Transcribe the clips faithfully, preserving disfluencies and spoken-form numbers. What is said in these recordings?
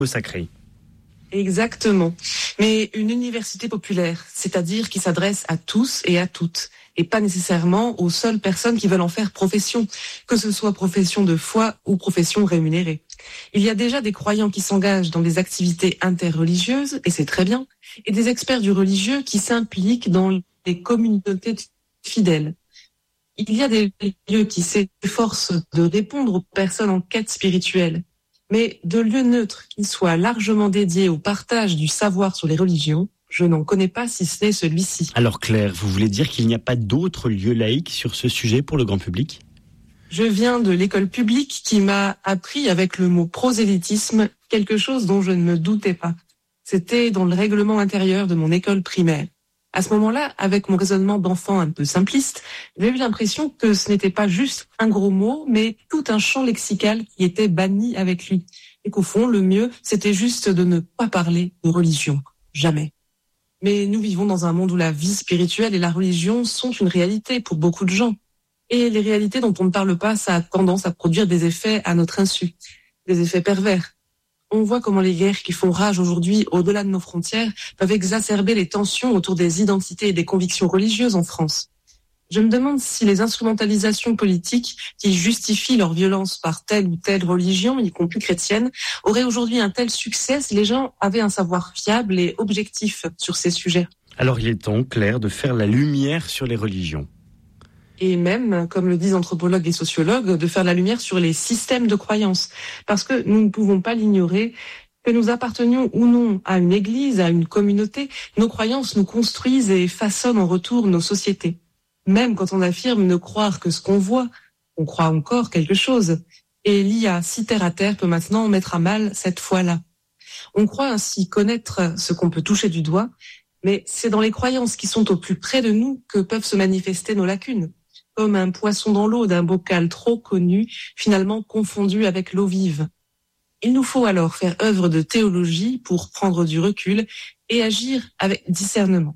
sacré. Exactement. Mais une université populaire, c'est-à-dire qui s'adresse à tous et à toutes, et pas nécessairement aux seules personnes qui veulent en faire profession, que ce soit profession de foi ou profession rémunérée. Il y a déjà des croyants qui s'engagent dans des activités interreligieuses, et c'est très bien, et des experts du religieux qui s'impliquent dans les communautés fidèles. Il y a des lieux qui s'efforcent de répondre aux personnes en quête spirituelle. Mais de lieux neutres qui soient largement dédiés au partage du savoir sur les religions, je n'en connais pas si ce n'est celui-ci. Alors Claire, vous voulez dire qu'il n'y a pas d'autres lieux laïques sur ce sujet pour le grand public ? Je viens de l'école publique qui m'a appris avec le mot prosélytisme quelque chose dont je ne me doutais pas. C'était dans le règlement intérieur de mon école primaire. À ce moment-là, avec mon raisonnement d'enfant un peu simpliste, j'ai eu l'impression que ce n'était pas juste un gros mot, mais tout un champ lexical qui était banni avec lui. Et qu'au fond, le mieux, c'était juste de ne pas parler de religion. Jamais. Mais nous vivons dans un monde où la vie spirituelle et la religion sont une réalité pour beaucoup de gens. Et les réalités dont on ne parle pas, ça a tendance à produire des effets à notre insu. Des effets pervers. On voit comment les guerres qui font rage aujourd'hui au-delà de nos frontières peuvent exacerber les tensions autour des identités et des convictions religieuses en France. Je me demande si les instrumentalisations politiques qui justifient leur violence par telle ou telle religion, y compris chrétienne, auraient aujourd'hui un tel succès si les gens avaient un savoir fiable et objectif sur ces sujets. Alors il est temps, Claire, de faire la lumière sur les religions. Et même, comme le disent anthropologues et sociologues, de faire la lumière sur les systèmes de croyances. Parce que nous ne pouvons pas l'ignorer, que nous appartenions ou non à une église, à une communauté, nos croyances nous construisent et façonnent en retour nos sociétés. Même quand on affirme ne croire que ce qu'on voit, on croit encore quelque chose. Et l'I A, si terre à terre, peut maintenant mettre à mal cette foi-là. On croit ainsi connaître ce qu'on peut toucher du doigt, mais c'est dans les croyances qui sont au plus près de nous que peuvent se manifester nos lacunes. Comme un poisson dans l'eau d'un bocal trop connu, finalement confondu avec l'eau vive. Il nous faut alors faire œuvre de théologie pour prendre du recul et agir avec discernement.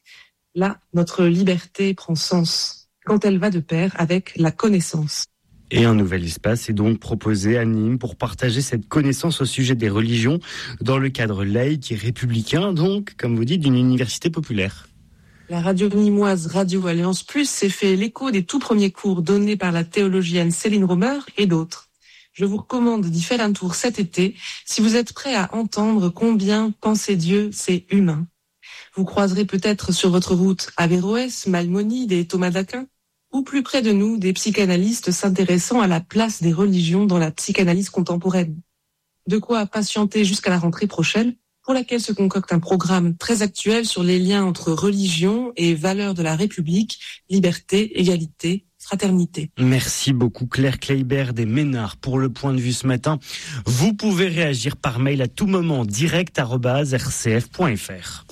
Là, notre liberté prend sens, quand elle va de pair avec la connaissance. Et un nouvel espace est donc proposé à Nîmes pour partager cette connaissance au sujet des religions dans le cadre laïque et républicain, donc, comme vous dites, d'une université populaire. La radio nîmoise Radio Alliance Plus s'est fait l'écho des tout premiers cours donnés par la théologienne Céline Romer et d'autres. Je vous recommande d'y faire un tour cet été si vous êtes prêt à entendre combien penser Dieu, c'est humain. Vous croiserez peut-être sur votre route Averroès, Maïmonide et Thomas d'Aquin, ou plus près de nous des psychanalystes s'intéressant à la place des religions dans la psychanalyse contemporaine. De quoi patienter jusqu'à la rentrée prochaine, pour laquelle se concocte un programme très actuel sur les liens entre religion et valeurs de la République, liberté, égalité, fraternité. Merci beaucoup Claire Kleibert des Ménards pour le point de vue ce matin. Vous pouvez réagir par mail à tout moment, direct arobase r c f point f r.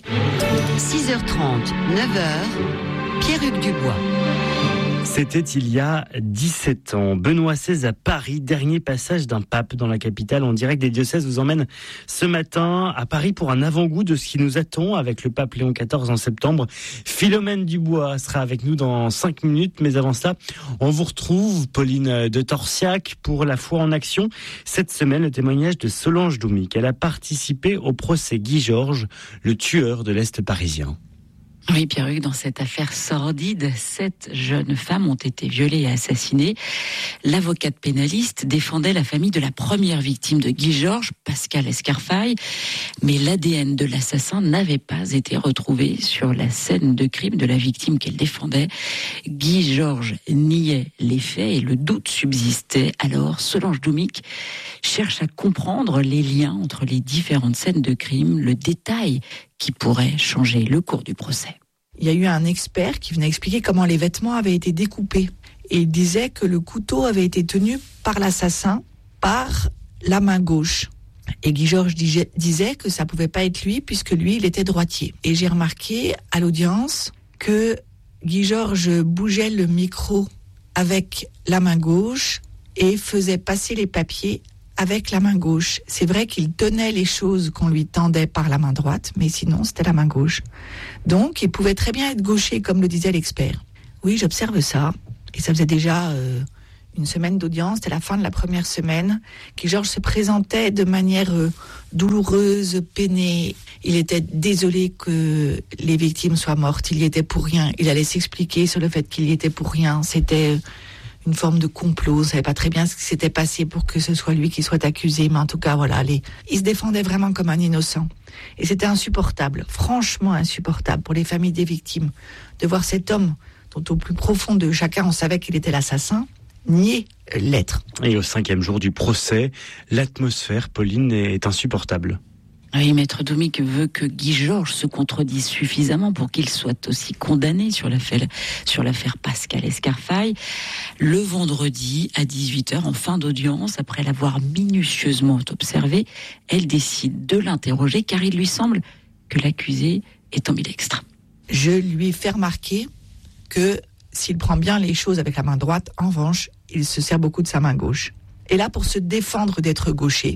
six heures trente, neuf heures, Pierre-Hugues Dubois. C'était il y a dix-sept ans. Benoît seize à Paris, dernier passage d'un pape dans la capitale. En direct des diocèses vous emmène ce matin à Paris pour un avant-goût de ce qui nous attend avec le pape Léon quatorze en septembre. Philomène Dubois sera avec nous dans cinq minutes. Mais avant cela, on vous retrouve, Pauline de Torsiac, pour La foi en action. Cette semaine, le témoignage de Solange Doumic. Elle a participé au procès Guy Georges, le tueur de l'Est parisien. Oui, Pierre-Hugues, dans cette affaire sordide, sept jeunes femmes ont été violées et assassinées. L'avocate pénaliste défendait la famille de la première victime de Guy Georges, Pascal Escarfaille, mais l'A D N de l'assassin n'avait pas été retrouvé sur la scène de crime de la victime qu'elle défendait. Guy Georges niait les faits et le doute subsistait. Alors, Solange Doumic cherche à comprendre les liens entre les différentes scènes de crime, le détail qui pourrait changer le cours du procès. Il y a eu un expert qui venait expliquer comment les vêtements avaient été découpés. Et il disait que le couteau avait été tenu par l'assassin, par la main gauche. Et Guy Georges disait que ça pouvait pas être lui, puisque lui, il était droitier. Et j'ai remarqué à l'audience que Guy Georges bougeait le micro avec la main gauche et faisait passer les papiers avec la main gauche. C'est vrai qu'il tenait les choses qu'on lui tendait par la main droite, mais sinon, c'était la main gauche. Donc, il pouvait très bien être gaucher, comme le disait l'expert. Oui, j'observe ça. Et ça faisait déjà euh, une semaine d'audience. C'était la fin de la première semaine. Guy Georges se présentait de manière euh, douloureuse, peinée. Il était désolé que les victimes soient mortes. Il y était pour rien. Il allait s'expliquer sur le fait qu'il y était pour rien. C'était une forme de complot. On ne savait pas très bien ce qui s'était passé pour que ce soit lui qui soit accusé. Mais en tout cas, voilà, les... il se défendait vraiment comme un innocent. Et c'était insupportable, franchement insupportable pour les familles des victimes, de voir cet homme dont au plus profond de chacun on savait qu'il était l'assassin, nier l'être. Et au cinquième jour du procès, l'atmosphère, Pauline, est insupportable. Oui, Maître Doumic veut que Guy Georges se contredise suffisamment pour qu'il soit aussi condamné sur l'affaire, sur l'affaire Pascal Escarfaille. Le vendredi à dix-huit heures, en fin d'audience, après l'avoir minutieusement observé, elle décide de l'interroger car il lui semble que l'accusé est ambidextre. Je lui fais remarquer que s'il prend bien les choses avec la main droite, en revanche, il se sert beaucoup de sa main gauche. Et là, pour se défendre d'être gaucher,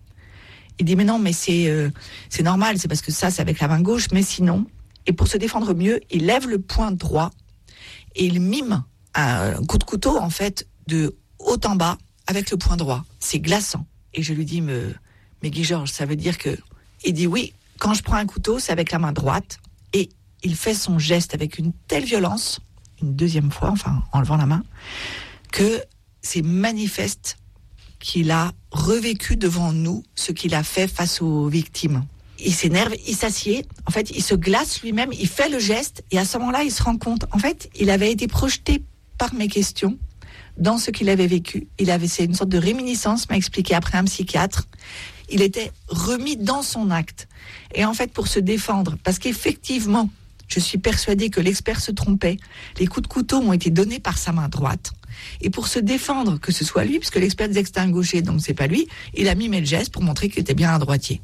il dit, mais non, mais c'est, euh, c'est normal, c'est parce que ça, c'est avec la main gauche, mais sinon, et pour se défendre mieux, il lève le poing droit et il mime un coup de couteau, en fait, de haut en bas avec le poing droit. C'est glaçant. Et je lui dis, mais, mais Guy Georges, ça veut dire que... Il dit, oui, quand je prends un couteau, c'est avec la main droite. Et il fait son geste avec une telle violence, une deuxième fois, enfin, en levant la main, que c'est manifeste qu'il a revécu devant nous ce qu'il a fait face aux victimes. Il s'énerve, il s'assied, en fait, il se glace lui-même, il fait le geste, et à ce moment-là, il se rend compte, en fait, il avait été projeté par mes questions dans ce qu'il avait vécu. Il avait, c'est une sorte de réminiscence, m'a expliqué après un psychiatre. Il était remis dans son acte. Et en fait, pour se défendre, parce qu'effectivement, je suis persuadée que l'expert se trompait. Les coups de couteau ont été donnés par sa main droite. Et pour se défendre, que ce soit lui, puisque l'expert disait que c'était un gaucher, donc c'est pas lui, il a mimé le geste pour montrer qu'il était bien un droitier.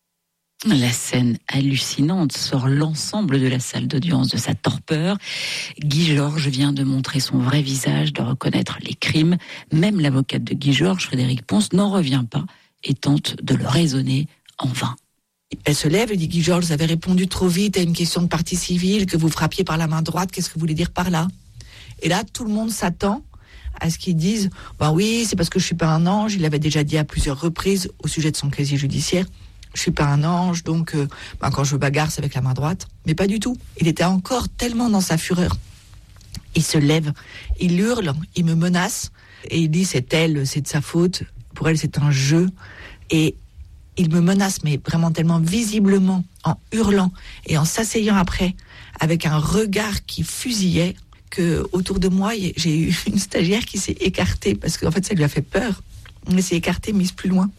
La scène hallucinante sort l'ensemble de la salle d'audience de sa torpeur. Guy Georges vient de montrer son vrai visage, de reconnaître les crimes. Même l'avocate de Guy Georges, Frédéric Ponce, n'en revient pas et tente de le raisonner en vain. Elle se lève et dit, Guy Georges, vous avez répondu trop vite à une question de partie civile, que vous frappiez par la main droite, qu'est-ce que vous voulez dire par là? Et là, tout le monde s'attend à ce qu'ils disent, ben oui, c'est parce que je suis pas un ange, il l'avait déjà dit à plusieurs reprises au sujet de son casier judiciaire, je suis pas un ange, donc euh, ben quand je bagarre, c'est avec la main droite. Mais pas du tout. Il était encore tellement dans sa fureur. Il se lève, il hurle, il me menace, et il dit, c'est elle, c'est de sa faute, pour elle c'est un jeu, et il me menace, mais vraiment tellement visiblement, en hurlant, et en s'asseyant après, avec un regard qui fusillait, que autour de moi, j'ai eu une stagiaire qui s'est écartée, parce qu'en fait, ça lui a fait peur. Elle s'est écartée, mise plus loin.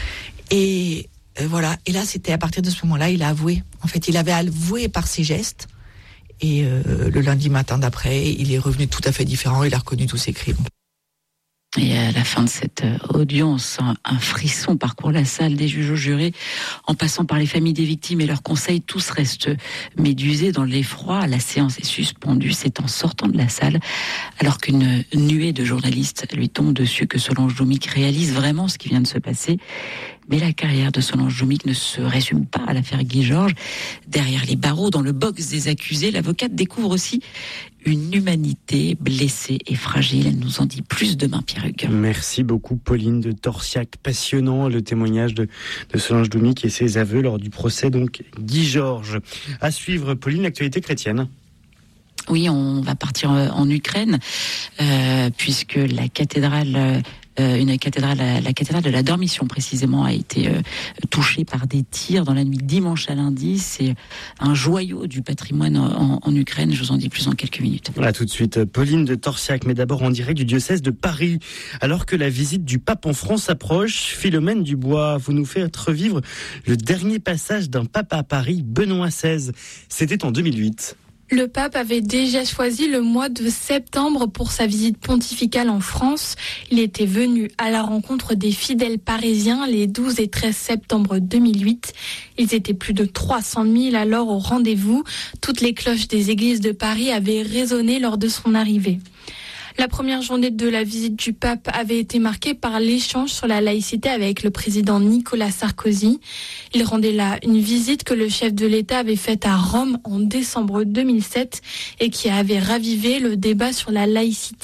Et euh, voilà. Et là, c'était à partir de ce moment-là, il a avoué. En fait, il avait avoué par ses gestes. Et euh, le lundi matin d'après, il est revenu tout à fait différent. Il a reconnu tous ses crimes. Et à la fin de cette audience, un, un frisson parcourt la salle des juges au jurés. En passant par les familles des victimes et leurs conseils, tous restent médusés dans l'effroi. La séance est suspendue. C'est en sortant de la salle, alors qu'une nuée de journalistes lui tombe dessus, que Solange Doumic réalise vraiment ce qui vient de se passer. Mais la carrière de Solange Doumic ne se résume pas à l'affaire Guy Georges. Derrière les barreaux, dans le box des accusés, l'avocate découvre aussi une humanité blessée et fragile. Elle nous en dit plus demain, Pierre-Hugues. Merci beaucoup, Pauline de Torsiac. Passionnant, le témoignage de, de Solange Doumic et ses aveux lors du procès, donc, Guy Georges. À suivre, Pauline, l'actualité chrétienne. Oui, on va partir en Ukraine, euh, puisque la cathédrale... Euh, Euh, une cathédrale, la, la cathédrale de la Dormition précisément, a été euh, touchée par des tirs dans la nuit de dimanche à lundi. C'est un joyau du patrimoine en, en Ukraine. Je vous en dis plus en quelques minutes. Voilà, tout de suite, Pauline de Torsiac, mais d'abord en direct du diocèse de Paris. Alors que la visite du pape en France approche, Philomène Dubois, vous nous faites revivre le dernier passage d'un pape à Paris, Benoît seize. C'était en deux mille huit. Le pape avait déjà choisi le mois de septembre pour sa visite pontificale en France. Il était venu à la rencontre des fidèles parisiens les douze et treize septembre deux mille huit. Ils étaient plus de trois cent mille alors au rendez-vous. Toutes les cloches des églises de Paris avaient résonné lors de son arrivée. La première journée de la visite du pape avait été marquée par l'échange sur la laïcité avec le président Nicolas Sarkozy. Il rendait là une visite que le chef de l'État avait faite à Rome en décembre deux mille sept et qui avait ravivé le débat sur la laïcité.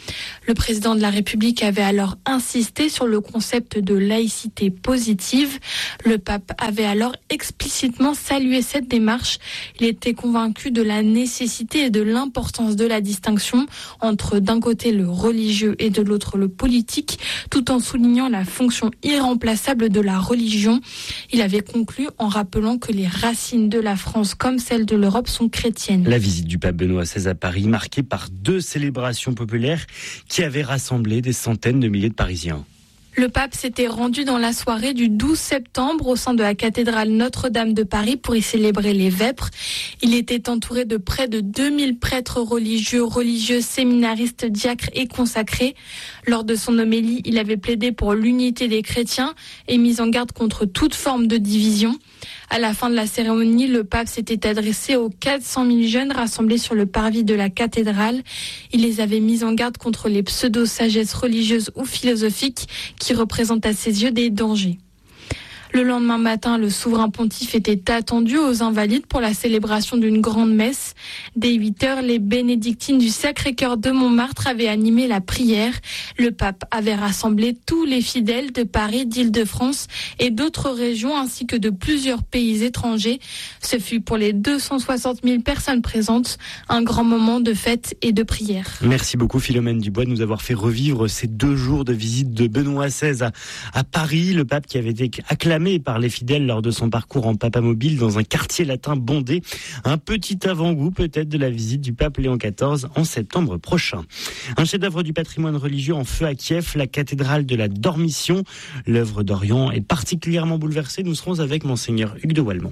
Le président de la République avait alors insisté sur le concept de laïcité positive. Le pape avait alors explicitement salué cette démarche. Il était convaincu de la nécessité et de l'importance de la distinction entre d'un côté le religieux et de l'autre le politique, tout en soulignant la fonction irremplaçable de la religion. Il avait conclu en rappelant que les racines de la France comme celles de l'Europe sont chrétiennes. La visite du pape Benoît seize à Paris, marquée par deux célébrations populaires qui avaient rassemblé des centaines de milliers de Parisiens. Le pape s'était rendu dans la soirée du douze septembre au sein de la cathédrale Notre-Dame de Paris pour y célébrer les vêpres. Il était entouré de près de deux mille prêtres religieux, religieuses, séminaristes, diacres et consacrés. Lors de son homélie, il avait plaidé pour l'unité des chrétiens et mis en garde contre toute forme de division. À la fin de la cérémonie, le pape s'était adressé aux quatre cent mille jeunes rassemblés sur le parvis de la cathédrale. Il les avait mis en garde contre les pseudo-sagesses religieuses ou philosophiques qui représentent à ses yeux des dangers. Le lendemain matin, le souverain pontife était attendu aux Invalides pour la célébration d'une grande messe. Dès huit heures, les bénédictines du Sacré-Cœur de Montmartre avaient animé la prière. Le pape avait rassemblé tous les fidèles de Paris, d'Île-de-France et d'autres régions ainsi que de plusieurs pays étrangers. Ce fut pour les deux cent soixante mille personnes présentes un grand moment de fête et de prière. Merci beaucoup Philomène Dubois de nous avoir fait revivre ces deux jours de visite de Benoît seize à, à Paris. Le pape qui avait été acclamé par les fidèles lors de son parcours en papamobile dans un quartier latin bondé. Un petit avant-goût peut-être de la visite du pape Léon quatorze en septembre prochain. Un chef-d'œuvre du patrimoine religieux en feu à Kiev, la cathédrale de la Dormition. L'œuvre d'Orient est particulièrement bouleversée. Nous serons avec Monseigneur Hugues de Walmont.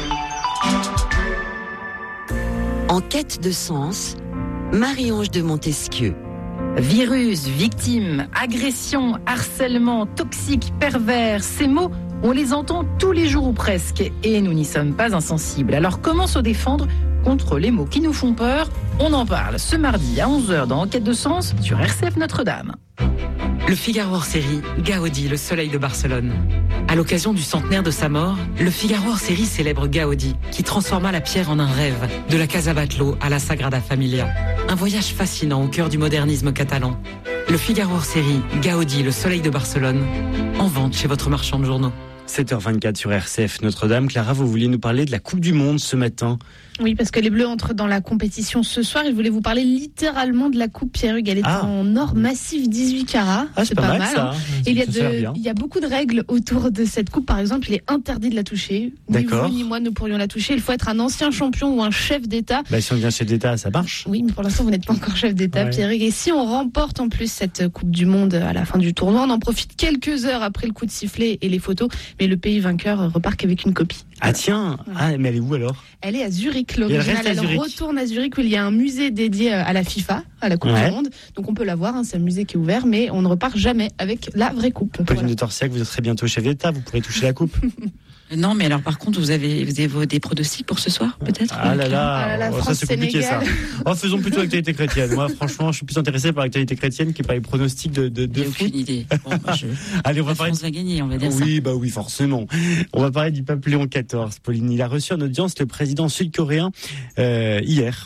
En quête de sens, Marie-Ange de Montesquieu. Virus, victime, agression, harcèlement, toxique, pervers, ces mots, on les entend tous les jours ou presque et nous n'y sommes pas insensibles. Alors comment se défendre contre les mots qui nous font peur? On en parle ce mardi à onze heures dans Enquête de Sens sur R C F Notre-Dame. Le Figaro hors série, Gaudi, le soleil de Barcelone. À l'occasion du centenaire de sa mort, le Figaro hors série célèbre Gaudi, qui transforma la pierre en un rêve, de la Casa Batlló à la Sagrada Familia. Un voyage fascinant au cœur du modernisme catalan. Le Figaro hors série, Gaudi, le soleil de Barcelone, en vente chez votre marchand de journaux. sept heures vingt-quatre sur R C F Notre-Dame. Clara, vous vouliez nous parler de la Coupe du Monde ce matin. Oui, parce que les Bleus entrent dans la compétition ce soir. Et je voulais vous parler littéralement de la coupe Pierre-Hugues. Elle est ah. en or massif dix-huit carats. Ah, c'est, c'est pas, pas mal. mal hein. ça. Et il y, a de, il y a beaucoup de règles autour de cette coupe. Par exemple, il est interdit de la toucher. D'accord. Ni vous ni moi ne pourrions la toucher. Il faut être un ancien champion ou un chef d'État. Bah, si on devient chef d'État, ça marche. Oui, mais pour l'instant, vous n'êtes pas encore chef d'État, ouais. Pierre-Hugues. Et si on remporte en plus cette Coupe du Monde à la fin du tournoi, on en profite quelques heures après le coup de sifflet et les photos. Mais le pays vainqueur repart qu'avec une copie. Ah tiens, ouais. ah, mais elle est où alors? Elle est à Zurich, l'original. Elle, elle retourne à Zurich où il y a un musée dédié à la FIFA, à la Coupe ouais. du Monde. Donc on peut la voir, hein, c'est un musée qui est ouvert, mais on ne repart jamais avec la vraie coupe. Pauline voilà. de Torsiac, vous serez bientôt chef d'État, vous pourrez toucher la coupe. Non, mais alors par contre, vous avez, vous avez des pronostics pour ce soir, peut-être? Ah là là, ah là, là oh, France, ça c'est compliqué ça. Oh, faisons plutôt l'actualité chrétienne. Moi, franchement, je suis plus intéressé par l'actualité chrétienne que par les pronostics de, de, de J'ai foot. aucune idée. Bon, moi, je... Allez, on va la parler. France va gagner, on va dire oui, ça. Oui, bah oui, forcément. On va parler du pape Léon quatorze. Pauline, il a reçu en audience le président sud-coréen euh, hier.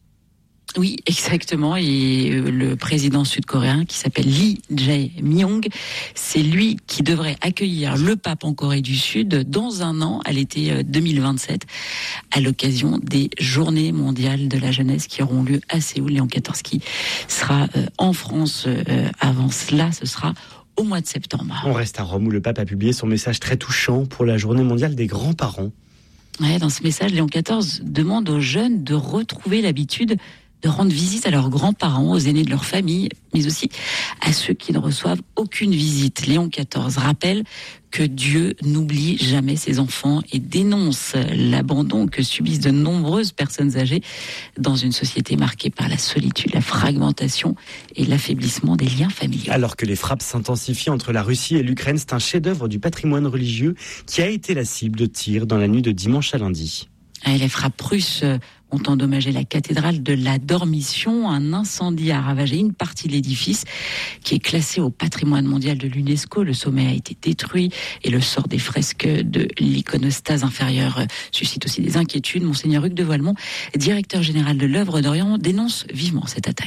Oui, exactement. Et le président sud-coréen, qui s'appelle Lee Jae-myung, c'est lui qui devrait accueillir le pape en Corée du Sud dans un an, à l'été deux mille vingt-sept, à l'occasion des Journées mondiales de la jeunesse qui auront lieu à Séoul. Léon quatorze qui sera en France avant cela, ce sera au mois de septembre. On reste à Rome où le pape a publié son message très touchant pour la Journée mondiale des grands-parents. Ouais, dans ce message, Léon quatorze demande aux jeunes de retrouver l'habitude de rendre visite à leurs grands-parents, aux aînés de leur famille, mais aussi à ceux qui ne reçoivent aucune visite. Léon quatorze rappelle que Dieu n'oublie jamais ses enfants et dénonce l'abandon que subissent de nombreuses personnes âgées dans une société marquée par la solitude, la fragmentation et l'affaiblissement des liens familiaux. Alors que les frappes s'intensifient entre la Russie et l'Ukraine, c'est un chef-d'œuvre du patrimoine religieux qui a été la cible de tirs dans la nuit de dimanche à lundi. Et les frappes russes ont endommagé la cathédrale de la Dormition. Un incendie a ravagé une partie de l'édifice qui est classé au patrimoine mondial de l'UNESCO. Le sommet a été détruit et le sort des fresques de l'iconostase inférieure suscite aussi des inquiétudes. Monseigneur Hugues de Walmont, directeur général de l'œuvre d'Orient, dénonce vivement cette attaque.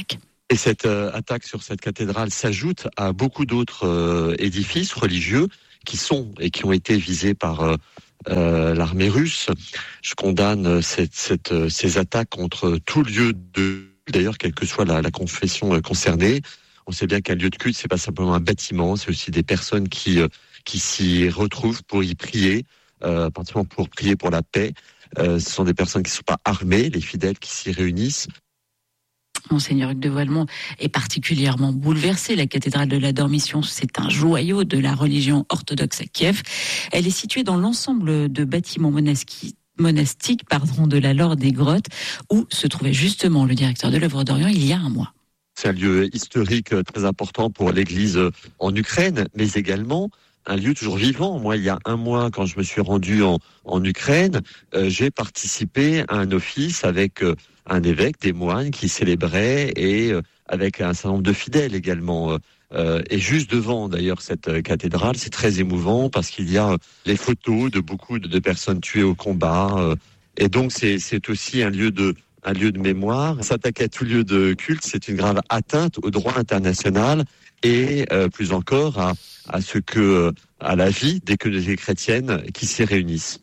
Et cette euh, attaque sur cette cathédrale s'ajoute à beaucoup d'autres euh, édifices religieux qui sont et qui ont été visés par euh, euh, l'armée russe. Je condamne cette, cette, ces attaques contre tout lieu de, d'ailleurs, quelle que soit la, la confession concernée. On sait bien qu'un lieu de culte, c'est pas simplement un bâtiment, c'est aussi des personnes qui euh, qui s'y retrouvent pour y prier, euh, particulièrement pour prier pour la paix. Euh, ce sont des personnes qui ne sont pas armées, les fidèles qui s'y réunissent. Monseigneur Hugues de Voilemont est particulièrement bouleversé. La cathédrale de la Dormition, c'est un joyau de la religion orthodoxe à Kiev. Elle est située dans l'ensemble de bâtiments monastiques monastique pardon, de la Laure des Grottes, où se trouvait justement le directeur de l'œuvre d'Orient il y a un mois. C'est un lieu historique très important pour l'Église en Ukraine, mais également un lieu toujours vivant. Moi, il y a un mois, quand je me suis rendu en, en Ukraine, euh, j'ai participé à un office avec euh, un évêque, des moines qui célébraient, et euh, avec un certain nombre de fidèles également. Euh, Euh, et juste devant d'ailleurs cette euh, cathédrale, c'est très émouvant parce qu'il y a euh, les photos de beaucoup de, de personnes tuées au combat. Euh, et donc c'est, c'est aussi un lieu de un lieu de mémoire. S'attaquer à tout lieu de culte, c'est une grave atteinte au droit international et euh, plus encore à, à ce que euh, à la vie des communautés chrétiennes qui s'y réunissent.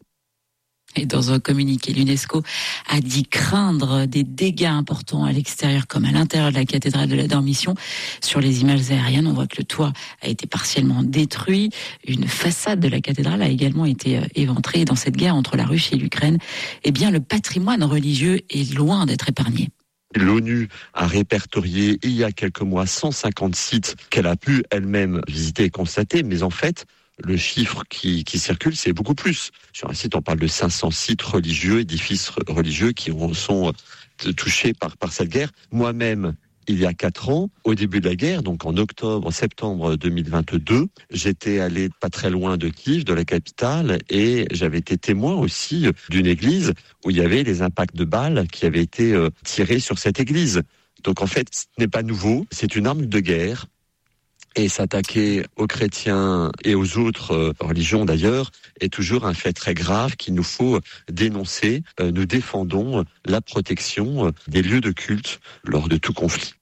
Et dans un communiqué, l'UNESCO a dit craindre des dégâts importants à l'extérieur comme à l'intérieur de la cathédrale de la Dormition. Sur les images aériennes, on voit que le toit a été partiellement détruit. Une façade de la cathédrale a également été éventrée. Et dans cette guerre entre la Russie et l'Ukraine, eh bien, le patrimoine religieux est loin d'être épargné. L'ONU a répertorié il y a quelques mois cent cinquante sites qu'elle a pu elle-même visiter et constater, mais en fait, le chiffre qui, qui circule, c'est beaucoup plus. Sur un site, on parle de cinq cents sites religieux, édifices religieux qui sont touchés par, par cette guerre. Moi-même, il y a quatre ans, au début de la guerre, donc en octobre, septembre deux mille vingt-deux, j'étais allé pas très loin de Kiev, de la capitale, et j'avais été témoin aussi d'une église où il y avait les impacts de balles qui avaient été tirés sur cette église. Donc en fait, ce n'est pas nouveau, c'est une arme de guerre. Et s'attaquer aux chrétiens et aux autres religions d'ailleurs est toujours un fait très grave qu'il nous faut dénoncer. Nous défendons la protection des lieux de culte lors de tout conflit.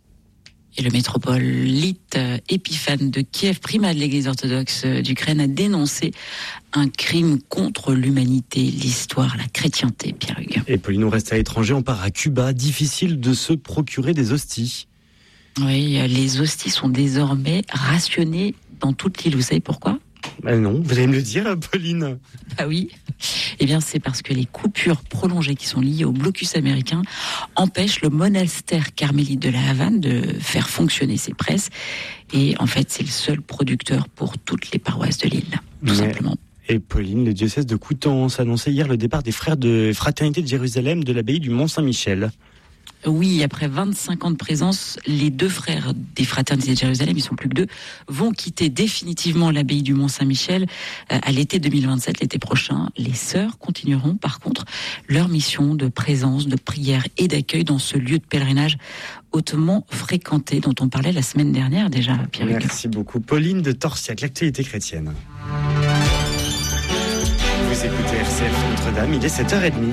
Et le métropolite Épiphane de Kiev, primat de l'Église orthodoxe d'Ukraine, a dénoncé un crime contre l'humanité, l'histoire, la chrétienté, Pierre-Hugues. Et Pauline, on reste à l'étranger, on part à Cuba. Difficile de se procurer des hosties. Oui, les hosties sont désormais rationnées dans toute l'île. Vous savez pourquoi ? Ben non, vous allez me le dire, Pauline. Ah oui. Eh bien, c'est parce que les coupures prolongées qui sont liées au blocus américain empêchent le monastère carmélite de la Havane de faire fonctionner ses presses. Et en fait, c'est le seul producteur pour toutes les paroisses de l'île, tout Mais... simplement. Et Pauline, le diocèse de Coutances annonçait hier le départ des frères de Fraternité de Jérusalem de l'abbaye du Mont-Saint-Michel. Oui, après vingt-cinq ans de présence, les deux frères des Fraternités de Jérusalem, ils sont plus que deux, vont quitter définitivement l'abbaye du Mont-Saint-Michel à l'été deux mille vingt-sept, l'été prochain. Les sœurs continueront par contre leur mission de présence, de prière et d'accueil dans ce lieu de pèlerinage hautement fréquenté dont on parlait la semaine dernière déjà, Pierre-Hugues. Merci beaucoup. Pauline de Torsiac, l'actualité chrétienne. Vous écoutez R C F Notre-Dame, il est sept heures trente.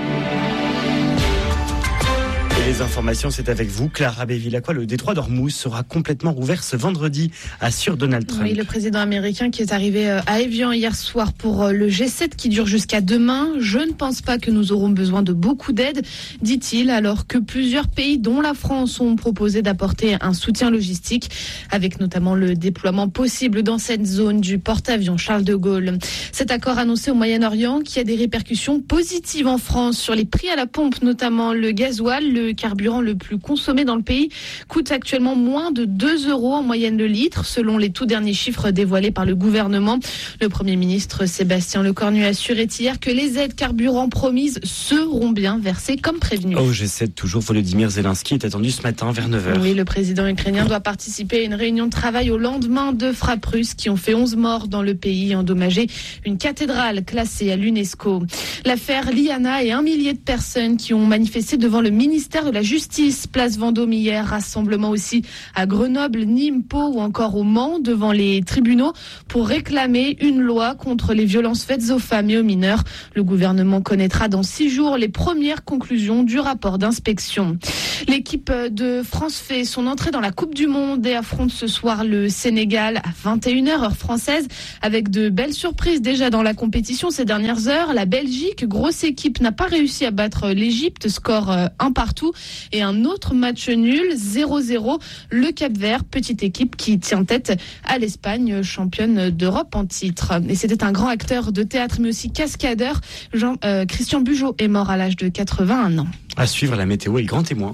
Et les informations, c'est avec vous, Clara Béville-Lacroix. Le détroit d'Ormuz sera complètement rouvert ce vendredi, assure Donald Trump. Oui, le président américain qui est arrivé à Évian hier soir pour le G sept qui dure jusqu'à demain. Je ne pense pas que nous aurons besoin de beaucoup d'aide, dit-il, alors que plusieurs pays, dont la France, ont proposé d'apporter un soutien logistique, avec notamment le déploiement possible dans cette zone du porte-avions Charles de Gaulle. Cet accord annoncé au Moyen-Orient qui a des répercussions positives en France sur les prix à la pompe, notamment le gasoil, le carburant le plus consommé dans le pays, coûte actuellement moins de deux euros en moyenne le litre, selon les tout derniers chiffres dévoilés par le gouvernement. Le Premier ministre Sébastien Lecornu assurait hier que les aides carburant promises seront bien versées comme prévenu. Au G sept, toujours, Volodymyr Zelensky est attendu ce matin vers neuf heures. Oui, le président ukrainien doit participer à une réunion de travail au lendemain de frappes russes qui ont fait onze morts dans le pays et endommagé une cathédrale classée à l'UNESCO. L'affaire Liana et un millier de personnes qui ont manifesté devant le ministère de de la justice, place Vendôme hier, rassemblement aussi à Grenoble, Nîmes, Pau ou encore au Mans devant les tribunaux pour réclamer une loi contre les violences faites aux femmes et aux mineurs. Le gouvernement connaîtra dans six jours les premières conclusions du rapport d'inspection. L'équipe de France fait son entrée dans la Coupe du Monde et affronte ce soir le Sénégal à vingt et une heures heure française avec de belles surprises déjà dans la compétition ces dernières heures. La Belgique, grosse équipe, n'a pas réussi à battre l'Égypte, score un partout, et un autre match nul, zéro zéro. Le Cap-Vert, petite équipe qui tient tête à l'Espagne, championne d'Europe en titre. Et c'était un grand acteur de théâtre mais aussi cascadeur. Jean, euh, Christian Bugeaud est mort à l'âge de quatre-vingt-un ans. À suivre la météo et le grand témoin.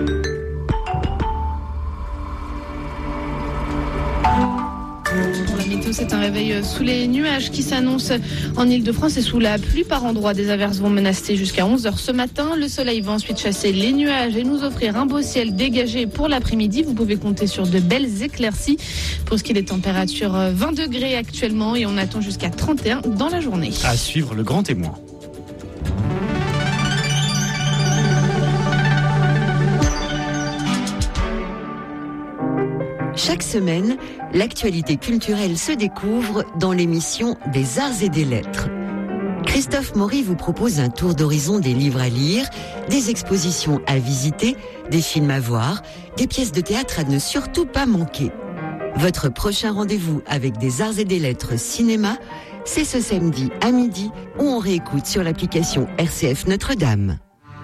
Pour la météo, c'est un réveil sous les nuages qui s'annonce en Ile-de-France et sous la pluie par endroits. Des averses vont menacer jusqu'à onze heures ce matin. Le soleil va ensuite chasser les nuages et nous offrir un beau ciel dégagé pour l'après-midi. Vous pouvez compter sur de belles éclaircies. Pour ce qui est des températures, vingt degrés actuellement et on attend jusqu'à trente et un dans la journée. À suivre le grand témoin. Chaque semaine, l'actualité culturelle se découvre dans l'émission des Arts et des Lettres. Christophe Maury vous propose un tour d'horizon des livres à lire, des expositions à visiter, des films à voir, des pièces de théâtre à ne surtout pas manquer. Votre prochain rendez-vous avec des Arts et des Lettres cinéma, c'est ce samedi à midi où on réécoute sur l'application R C F Notre-Dame.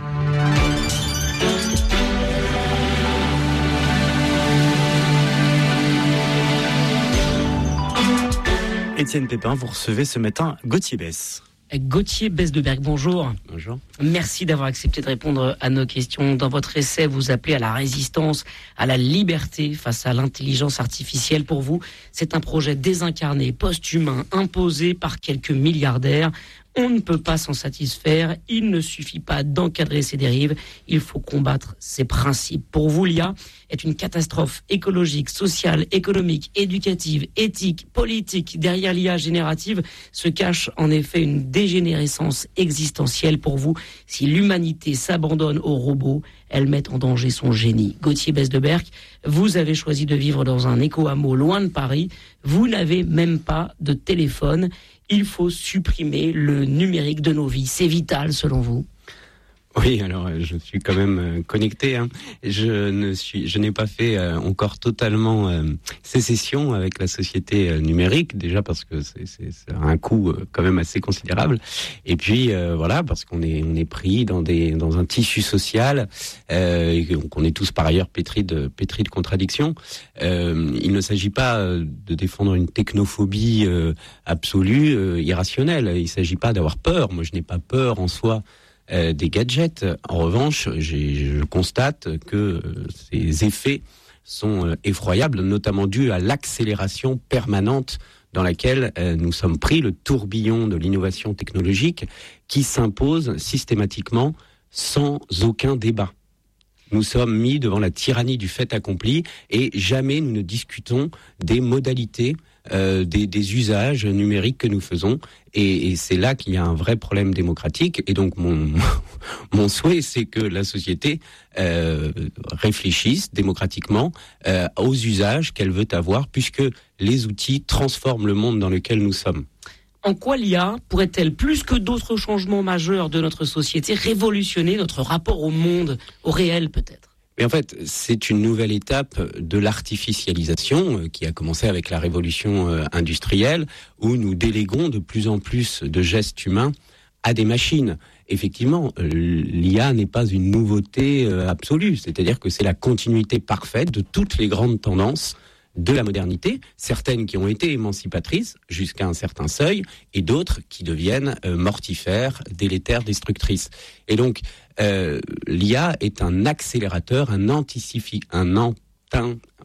Étienne Pépin, vous recevez ce matin Gauthier Besse. Gauthier Besse de Berg, bonjour. Bonjour. Merci d'avoir accepté de répondre à nos questions. Dans votre essai, vous appelez à la résistance, à la liberté face à l'intelligence artificielle. Pour vous, c'est un projet désincarné, post-humain, imposé par quelques milliardaires. On ne peut pas s'en satisfaire. Il ne suffit pas d'encadrer ces dérives. Il faut combattre ces principes. Pour vous, l'I A est une catastrophe écologique, sociale, économique, éducative, éthique, politique. Derrière l'I A générative se cache en effet une dégénérescence existentielle. Pour vous, si l'humanité s'abandonne aux robots, elle met en danger son génie. Gauthier Besse de Berck, vous avez choisi de vivre dans un éco-hameau loin de Paris. Vous n'avez même pas de téléphone. Il faut supprimer le numérique de nos vies. C'est vital, selon vous? Oui, alors je suis quand même connecté. Hein. Je ne suis, je n'ai pas fait euh, encore totalement euh, sécession avec la société euh, numérique, déjà parce que c'est, c'est, c'est un coût euh, quand même assez considérable. Et puis euh, voilà, parce qu'on est, on est pris dans des, dans un tissu social, euh, et qu'on est tous par ailleurs pétris de, pétris de contradictions. Euh, il ne s'agit pas de défendre une technophobie euh, absolue, euh, irrationnelle. Il ne s'agit pas d'avoir peur. Moi, je n'ai pas peur en soi. Euh, des gadgets. En revanche, j'ai, je constate que euh, ces effets sont euh, effroyables, notamment dus à l'accélération permanente dans laquelle euh, nous sommes pris, le tourbillon de l'innovation technologique qui s'impose systématiquement sans aucun débat. Nous sommes mis devant la tyrannie du fait accompli et jamais nous ne discutons des modalités Euh, des, des usages numériques que nous faisons et, et c'est là qu'il y a un vrai problème démocratique et donc mon, mon souhait c'est que la société euh, réfléchisse démocratiquement euh, aux usages qu'elle veut avoir puisque les outils transforment le monde dans lequel nous sommes. En quoi l'I A pourrait-elle, plus que d'autres changements majeurs de notre société, révolutionner notre rapport au monde, au réel peut-être ? Mais en fait, c'est une nouvelle étape de l'artificialisation euh, qui a commencé avec la révolution euh, industrielle où nous déléguons de plus en plus de gestes humains à des machines. Effectivement, euh, l'I A n'est pas une nouveauté euh, absolue, c'est-à-dire que c'est la continuité parfaite de toutes les grandes tendances de la modernité, certaines qui ont été émancipatrices jusqu'à un certain seuil, et d'autres qui deviennent euh, mortifères, délétères, destructrices. Et donc, euh, l'I A est un accélérateur, un anticifi, un antin,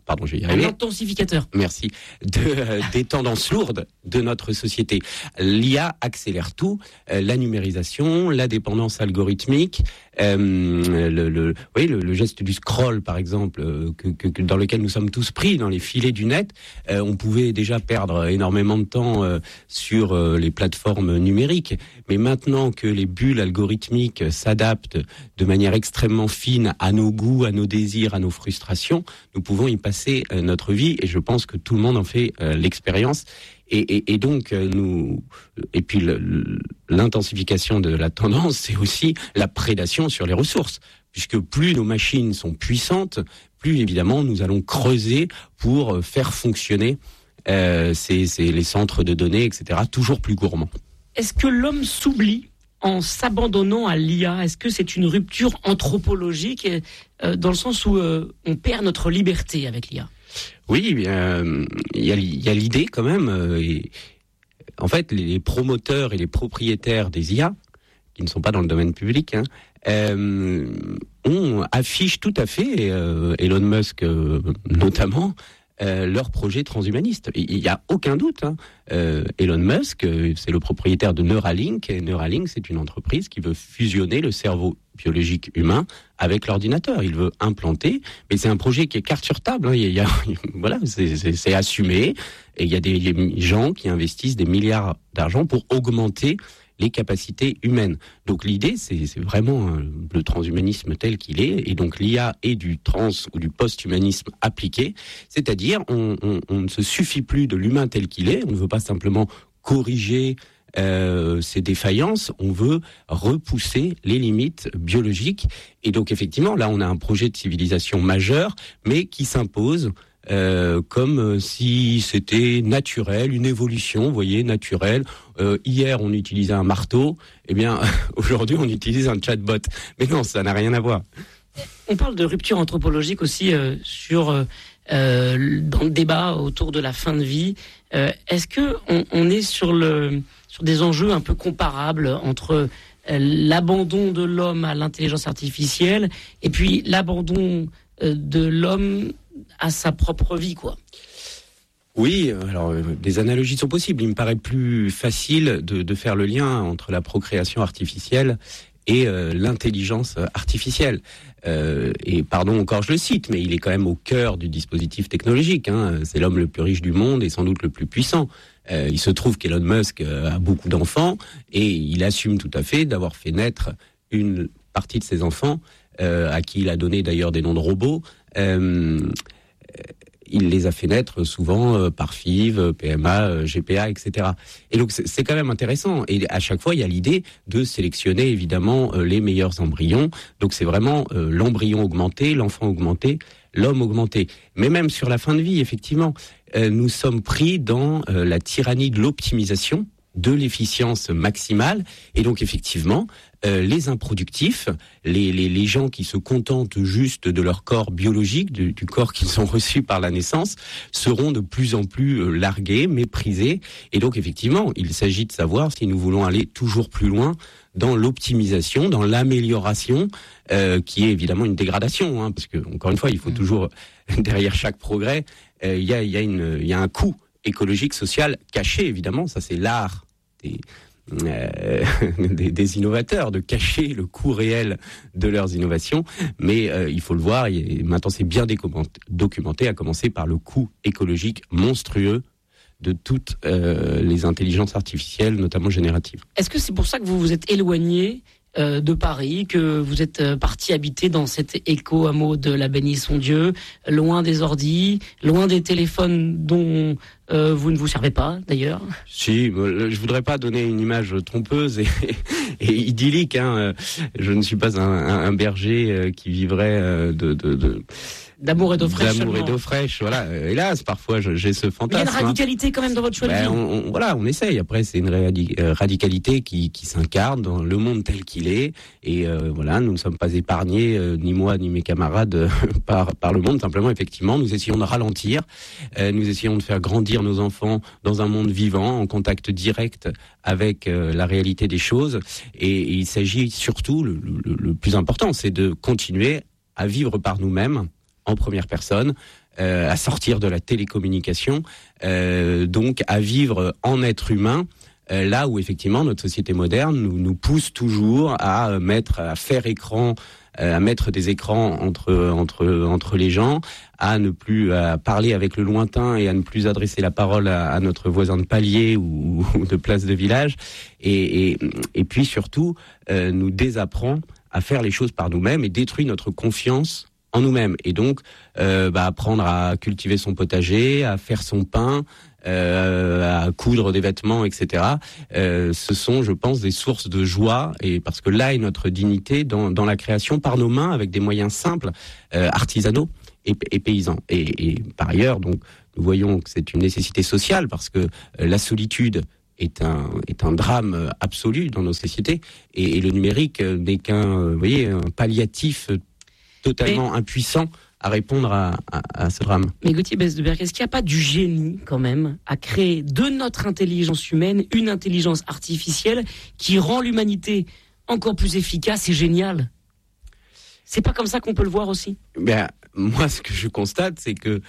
pardon, je vais y arriver. Un intensificateur. Merci. De, euh, des tendances lourdes de notre société. L'I A accélère tout, euh, la numérisation, la dépendance algorithmique, euh, le, le, oui, le, le geste du scroll, par exemple, euh, que, que, que dans lequel nous sommes tous pris dans les filets du net. Euh, on pouvait déjà perdre énormément de temps euh, sur euh, les plateformes numériques, mais maintenant que les bulles algorithmiques s'adaptent de manière extrêmement fine à nos goûts, à nos désirs, à nos frustrations, nous pouvons y passer euh, notre vie, et je pense que tout le monde en fait euh, l'expérience. Et, et, et donc, euh, nous, et puis le, l'intensification de la tendance, c'est aussi la prédation sur les ressources, puisque plus nos machines sont puissantes, plus évidemment nous allons creuser pour faire fonctionner euh, ces, ces, les centres de données, et cetera, toujours plus gourmands. Est-ce que l'homme s'oublie en s'abandonnant à l'I A? Est-ce que c'est une rupture anthropologique euh, dans le sens où euh, on perd notre liberté avec l'I A? Oui, il euh, y, y a l'idée quand même. Euh, et, en fait, les promoteurs et les propriétaires des I A, qui ne sont pas dans le domaine public, hein, euh, on affiche tout à fait, euh, Elon Musk euh, notamment, Euh, leur projet transhumaniste. Il n'y a aucun doute. Hein. Euh, Elon Musk, euh, c'est le propriétaire de Neuralink, et Neuralink, c'est une entreprise qui veut fusionner le cerveau biologique humain avec l'ordinateur. Il veut implanter, mais c'est un projet qui est carte sur table. Hein. Il y a, il y a, voilà, c'est, c'est, c'est assumé, et il y a des, des gens qui investissent des milliards d'argent pour augmenter les capacités humaines. Donc l'idée, c'est, c'est vraiment euh, le transhumanisme tel qu'il est, et donc l'I A est du trans ou du post-humanisme appliqué, c'est-à-dire on, on, on ne se suffit plus de l'humain tel qu'il est, on ne veut pas simplement corriger euh, ses défaillances, on veut repousser les limites biologiques, et donc effectivement, là on a un projet de civilisation majeur, mais qui s'impose Euh, comme si c'était naturel, une évolution, vous voyez, naturelle. Euh, hier, on utilisait un marteau, eh bien, aujourd'hui, on utilise un chatbot. Mais non, ça n'a rien à voir. On parle de rupture anthropologique aussi euh, sur euh, dans le débat autour de la fin de vie. Euh, est-ce que on, on est sur le sur des enjeux un peu comparables entre euh, l'abandon de l'homme à l'intelligence artificielle et puis l'abandon euh, de l'homme à sa propre vie, quoi? Oui, alors euh, des analogies sont possibles. Il me paraît plus facile de, de faire le lien entre la procréation artificielle et euh, l'intelligence artificielle. Euh, et pardon encore, je le cite, mais il est quand même au cœur du dispositif technologique. Hein. C'est l'homme le plus riche du monde et sans doute le plus puissant. Euh, il se trouve qu'Elon Musk a beaucoup d'enfants et il assume tout à fait d'avoir fait naître une partie de ses enfants, euh, à qui il a donné d'ailleurs des noms de robots. Euh, il les a fait naître souvent euh, par F I V, P M A, euh, G P A, et cetera. Et donc c'est, c'est quand même intéressant. Et à chaque fois, il y a l'idée de sélectionner évidemment euh, les meilleurs embryons. Donc c'est vraiment euh, l'embryon augmenté, l'enfant augmenté, l'homme augmenté. Mais même sur la fin de vie, effectivement, euh, nous sommes pris dans euh, la tyrannie de l'optimisation, de l'efficience maximale, et donc effectivement, euh, les improductifs, les, les, les gens qui se contentent juste de leur corps biologique, du, du corps qu'ils ont reçu par la naissance, seront de plus en plus euh, largués, méprisés, et donc effectivement, il s'agit de savoir si nous voulons aller toujours plus loin dans l'optimisation, dans l'amélioration, euh, qui est évidemment une dégradation, hein, parce que encore une fois, il faut toujours, derrière chaque progrès, il euh, y a, y a une, il y a un coût écologique, social, caché évidemment, ça c'est l'art des, euh, des, des innovateurs, de cacher le coût réel de leurs innovations, mais euh, il faut le voir, et maintenant c'est bien documenté, à commencer par le coût écologique monstrueux de toutes euh, les intelligences artificielles, notamment génératives. Est-ce que c'est pour ça que vous vous êtes éloigné Euh, de Paris, que vous êtes euh, parti habiter dans cet éco-hameau de la Bénisson-Dieu, loin des ordis, loin des téléphones dont euh, vous ne vous servez pas, d'ailleurs? Si, je voudrais pas donner une image trompeuse et, et idyllique. Hein. Je ne suis pas un, un, un berger qui vivrait de... de, de D'amour et d'eau fraîche. D'amour et d'eau fraîche, voilà. Hélas, parfois, j'ai ce fantasme. Il y a une radicalité hein. quand même dans votre choix de ben, vie. On, on, voilà, on essaye. Après, c'est une radi- radicalité qui, qui s'incarne dans le monde tel qu'il est. Et euh, voilà, nous ne sommes pas épargnés, euh, ni moi, ni mes camarades, euh, par, par le monde. Simplement, effectivement, nous essayons de ralentir. Euh, nous essayons de faire grandir nos enfants dans un monde vivant, en contact direct avec euh, la réalité des choses. Et, et il s'agit surtout, le, le, le plus important, c'est de continuer à vivre par nous-mêmes, en première personne, euh, à sortir de la télécommunication, euh, donc à vivre en être humain. Euh, là où effectivement notre société moderne nous, nous pousse toujours à mettre, à faire écran, euh, à mettre des écrans entre entre entre les gens, à ne plus à parler avec le lointain et à ne plus adresser la parole à, à notre voisin de palier ou, ou de place de village, et et, et puis surtout euh, nous désapprend à faire les choses par nous-mêmes et détruit notre confiance en nous-mêmes. Et donc euh, bah, apprendre à cultiver son potager, à faire son pain, Euh, à coudre des vêtements, et cetera. Euh, ce sont, je pense, des sources de joie, et parce que là est notre dignité dans, dans la création par nos mains avec des moyens simples, euh, artisanaux et, et paysans. Et, et par ailleurs, donc, nous voyons que c'est une nécessité sociale parce que euh, la solitude est un est un drame absolu dans nos sociétés, et, et le numérique n'est qu'un, euh, vous voyez, un palliatif totalement et... impuissant à répondre à, à, à ce drame. Mais Gauthier Besdeberg, est-ce qu'il n'y a pas du génie quand même à créer de notre intelligence humaine une intelligence artificielle qui rend l'humanité encore plus efficace et géniale? C'est pas comme ça qu'on peut le voir aussi? Ben, moi, ce que je constate, c'est que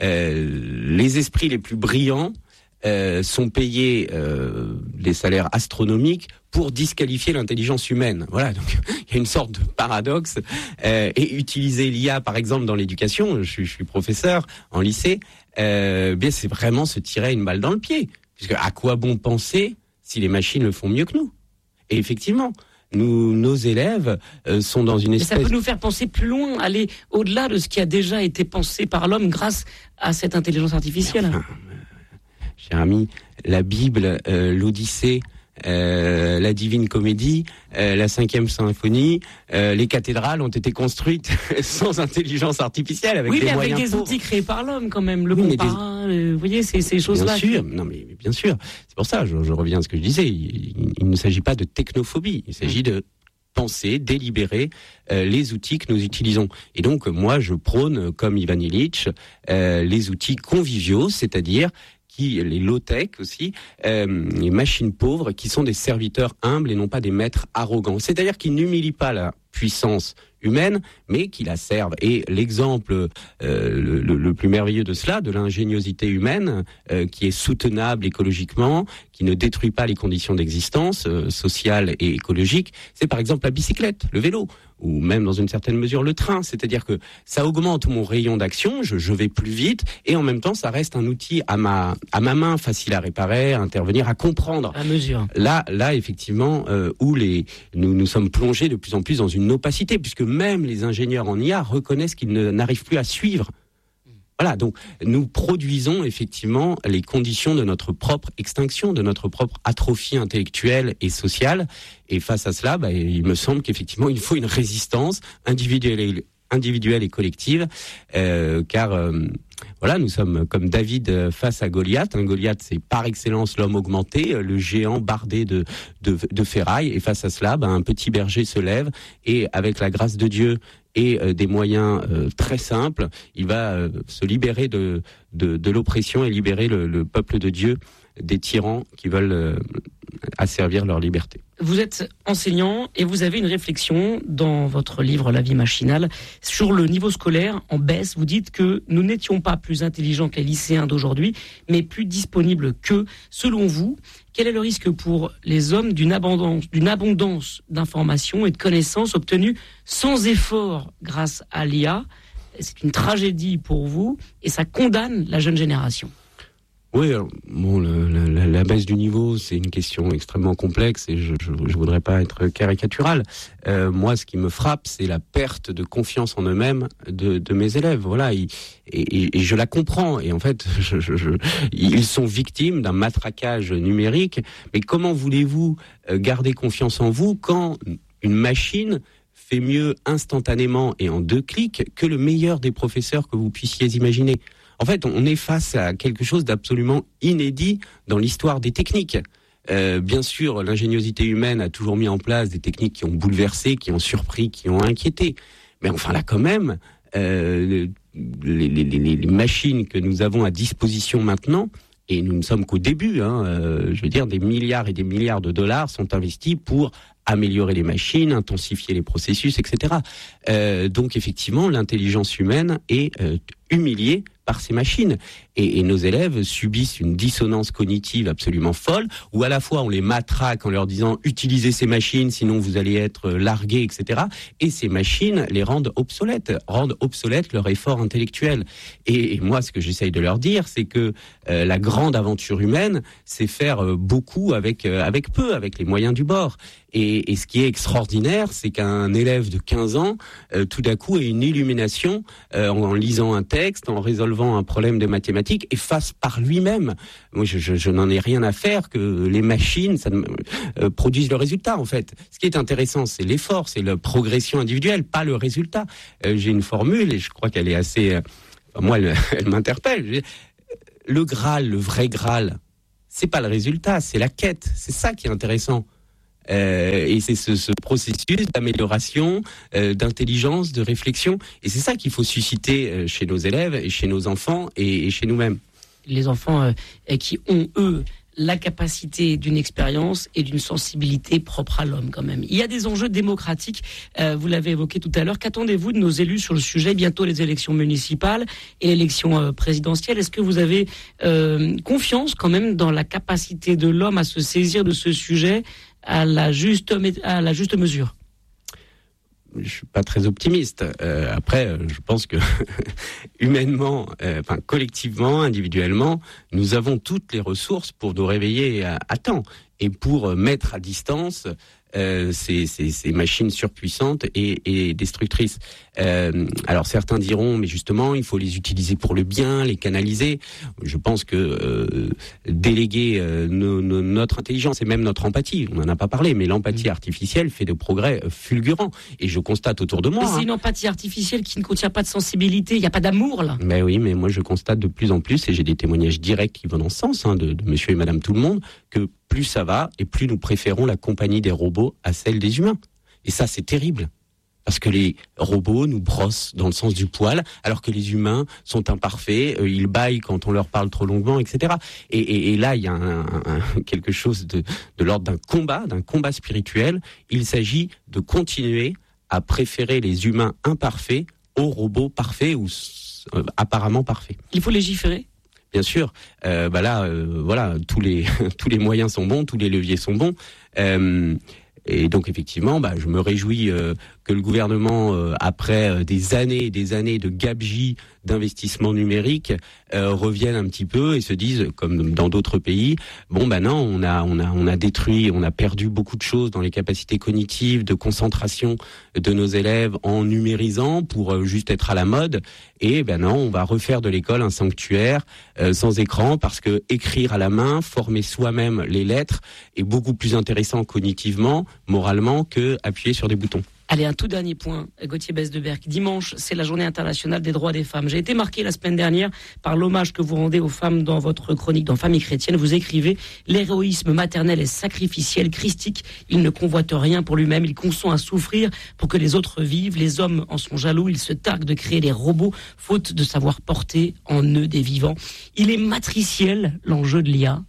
euh, les esprits les plus brillants euh, sont payés euh, des salaires astronomiques pour disqualifier l'intelligence humaine. Voilà, donc il y a une sorte de paradoxe. Euh, et utiliser l'I A, par exemple, dans l'éducation, je suis, je suis professeur en lycée, euh, bien c'est vraiment se tirer une balle dans le pied. Puisque à quoi bon penser si les machines le font mieux que nous? Et effectivement, nous, nos élèves euh, sont dans une espèce... Mais ça peut nous faire penser plus loin, aller au-delà de ce qui a déjà été pensé par l'homme grâce à cette intelligence artificielle. Enfin, euh, cher ami, la Bible, euh, l'Odyssée, Euh, la Divine Comédie, euh, la Cinquième Symphonie, euh, les cathédrales ont été construites sans intelligence artificielle, avec oui, des mais moyens avec des pauvres. outils créés par l'homme quand même, le oui, compas, des... euh, vous voyez, ces, ces choses-là. Bien sûr, non mais bien sûr. C'est pour ça, je, je reviens à ce que je disais. Il, il, il ne s'agit pas de technophobie, il s'agit de penser, délibérer euh, les outils que nous utilisons. Et donc, moi, je prône, comme Ivan Illich, euh, les outils conviviaux, c'est-à-dire qui, les low-tech aussi, euh, les machines pauvres, qui sont des serviteurs humbles et non pas des maîtres arrogants. C'est-à-dire qui n'humilient pas la puissance humaine, mais qui la servent. Et l'exemple euh, le, le, le plus merveilleux de cela, de l'ingéniosité humaine, euh, qui est soutenable écologiquement, qui ne détruit pas les conditions d'existence euh, sociale et écologique, c'est par exemple la bicyclette, le vélo, ou même dans une certaine mesure le train. C'est-à-dire que ça augmente mon rayon d'action, je, je vais plus vite, et en même temps ça reste un outil à ma à ma main, facile à réparer, à intervenir, à comprendre. À mesure. Là, là effectivement, euh, où les nous nous sommes plongés de plus en plus dans une opacité, puisque même les ingénieurs en I A reconnaissent qu'ils ne, n'arrivent plus à suivre. Voilà, donc nous produisons effectivement les conditions de notre propre extinction, de notre propre atrophie intellectuelle et sociale. Et face à cela, bah, il me semble qu'effectivement, il faut une résistance individuelle et, individuelle et collective, euh, car euh, voilà, nous sommes comme David face à Goliath. Un Goliath, c'est par excellence l'homme augmenté, le géant bardé de, de, de ferraille. Et face à cela, bah, un petit berger se lève et avec la grâce de Dieu et euh, des moyens euh, très simples, il va euh, se libérer de, de, de l'oppression et libérer le, le peuple de Dieu des tyrans qui veulent euh, asservir leur liberté. Vous êtes enseignant et vous avez une réflexion dans votre livre La vie machinale sur le niveau scolaire en baisse. Vous dites que nous n'étions pas plus intelligents que les lycéens d'aujourd'hui, mais plus disponibles qu'eux. Selon vous, quel est le risque pour les hommes d'une abondance, d'une abondance d'informations et de connaissances obtenues sans effort grâce à l'I A? C'est une tragédie pour vous et ça condamne la jeune génération. Oui, alors, bon, le, la, la baisse du niveau, c'est une question extrêmement complexe et je, je, je voudrais pas être caricatural. Euh, moi, ce qui me frappe, c'est la perte de confiance en eux-mêmes de, de mes élèves. Voilà, et, et, et je la comprends. Et en fait, je, je, je, ils sont victimes d'un matraquage numérique. Mais comment voulez-vous garder confiance en vous quand une machine fait mieux instantanément et en deux clics que le meilleur des professeurs que vous puissiez imaginer? En fait, on est face à quelque chose d'absolument inédit dans l'histoire des techniques. Euh, bien sûr, l'ingéniosité humaine a toujours mis en place des techniques qui ont bouleversé, qui ont surpris, qui ont inquiété. Mais enfin là, quand même, euh, les, les, les, les machines que nous avons à disposition maintenant, et nous ne sommes qu'au début, hein, euh, je veux dire, des milliards et des milliards de dollars sont investis pour améliorer les machines, intensifier les processus, et cetera. Euh, donc effectivement, l'intelligence humaine est euh, humiliée par ces machines. Et, et nos élèves subissent une dissonance cognitive absolument folle, où à la fois on les matraque en leur disant « utilisez ces machines, sinon vous allez être largués, et cetera » Et ces machines les rendent obsolètes, rendent obsolètes leur effort intellectuel. Et, et moi, ce que j'essaye de leur dire, c'est que euh, la grande aventure humaine, c'est faire euh, beaucoup avec, euh, avec peu, avec les moyens du bord. Et, et ce qui est extraordinaire, c'est qu'un élève de quinze ans, euh, tout d'un coup, ait une illumination euh, en, en lisant un texte, en résolvant un problème de mathématiques, et fasse par lui-même. Moi, je, je, je n'en ai rien à faire que les machines ça, euh, produisent le résultat, en fait. Ce qui est intéressant, c'est l'effort, c'est la progression individuelle, pas le résultat. Euh, j'ai une formule, et je crois qu'elle est assez... Euh, moi, elle, elle m'interpelle. Le Graal, le vrai Graal, c'est pas le résultat, c'est la quête. C'est ça qui est intéressant. Euh, et c'est ce, ce processus d'amélioration, euh, d'intelligence, de réflexion. Et c'est ça qu'il faut susciter euh, chez nos élèves, et chez nos enfants et, et chez nous-mêmes. Les enfants euh, qui ont, eux, la capacité d'une expérience et d'une sensibilité propre à l'homme quand même. Il y a des enjeux démocratiques, euh, vous l'avez évoqué tout à l'heure. Qu'attendez-vous de nos élus sur le sujet? Bientôt les élections municipales et l'élection euh, présidentielle. Est-ce que vous avez euh, confiance quand même dans la capacité de l'homme à se saisir de ce sujet à la juste, à la juste mesure? Je suis pas très optimiste. Euh, après, je pense que humainement, euh, enfin collectivement, individuellement, nous avons toutes les ressources pour nous réveiller à, à temps et pour mettre à distance euh, ces, ces, ces machines surpuissantes et, et destructrices. Euh, alors certains diront, mais justement, il faut les utiliser pour le bien, les canaliser. Je pense que euh, déléguer euh, no, no, notre intelligence et même notre empathie, on n'en a pas parlé, mais l'empathie artificielle fait de progrès fulgurants. Et je constate autour de moi... Mais c'est hein, une empathie artificielle qui ne contient pas de sensibilité, il n'y a pas d'amour là. Mais oui, mais moi je constate de plus en plus, et j'ai des témoignages directs qui vont dans ce sens, hein, de, de monsieur et madame tout le monde, que plus ça va et plus nous préférons la compagnie des robots à celle des humains. Et ça, c'est terrible. Parce que les robots nous brossent dans le sens du poil, alors que les humains sont imparfaits, euh, ils bâillent quand on leur parle trop longuement, et cetera. Et, et, et là, il y a un, un, un, quelque chose de, de l'ordre d'un combat, d'un combat spirituel. Il s'agit de continuer à préférer les humains imparfaits aux robots parfaits ou euh, apparemment parfaits. Il faut légiférer ? Bien sûr, euh, bah là, euh, voilà, tous les tous les moyens sont bons, tous les leviers sont bons, euh, et donc effectivement, bah, je me réjouis euh, que le gouvernement, euh, après euh, des années et des années de gabegie d'investissement numérique, euh, revienne un petit peu et se dise, comme dans d'autres pays, bon ben non, on a on a on a détruit, on a perdu beaucoup de choses dans les capacités cognitives, de concentration de nos élèves en numérisant pour euh, juste être à la mode. Et ben non, on va refaire de l'école un sanctuaire euh, sans écran, parce que écrire à la main, former soi-même les lettres est beaucoup plus intéressant cognitivement, moralement, que appuyer sur des boutons. Allez, un tout dernier point, Gauthier Besdeberg. Dimanche, c'est la journée internationale des droits des femmes. J'ai été marqué la semaine dernière par l'hommage que vous rendez aux femmes dans votre chronique dans Famille chrétienne. Vous écrivez « L'héroïsme maternel est sacrificiel, christique. Il ne convoite rien pour lui-même. Il consent à souffrir pour que les autres vivent. Les hommes en sont jaloux. Ils se targuent de créer des robots, faute de savoir porter en eux des vivants. » Il est matriciel, l'enjeu de l'I A.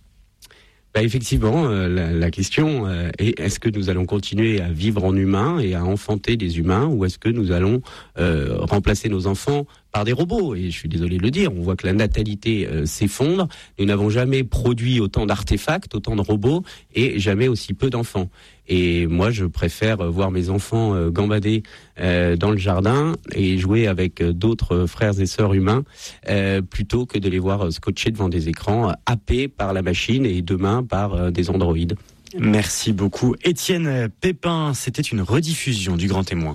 Bah effectivement, euh, la, la question euh, est, est-ce que nous allons continuer à vivre en humain et à enfanter des humains, ou est-ce que nous allons euh, remplacer nos enfants par des robots? Et je suis désolé de le dire, on voit que la natalité euh, s'effondre. Nous n'avons jamais produit autant d'artefacts, autant de robots, et jamais aussi peu d'enfants. Et moi, je préfère voir mes enfants euh, gambader euh, dans le jardin et jouer avec d'autres frères et sœurs humains, euh, plutôt que de les voir scotchés devant des écrans, happés par la machine et demain par euh, des androïdes. Merci beaucoup. Étienne Pépin, c'était une rediffusion du Grand Témoin.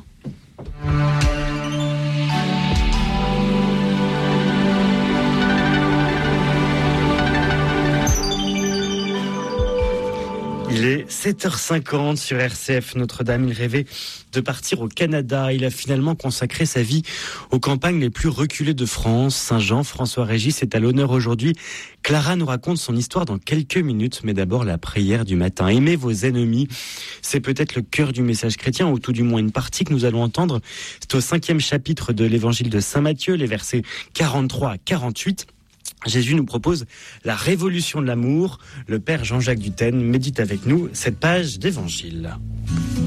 Il est sept heures cinquante sur R C F Notre-Dame. Il rêvait de partir au Canada. Il a finalement consacré sa vie aux campagnes les plus reculées de France. Saint-Jean, François Régis est à l'honneur aujourd'hui. Clara nous raconte son histoire dans quelques minutes, mais d'abord la prière du matin. Aimez vos ennemis. C'est peut-être le cœur du message chrétien, ou tout du moins une partie que nous allons entendre. C'est au cinquième chapitre de l'évangile de Saint Matthieu, les versets quarante-trois à quarante-huit. Jésus nous propose la révolution de l'amour. Le père Jean-Jacques Dutène médite avec nous cette page d'évangile.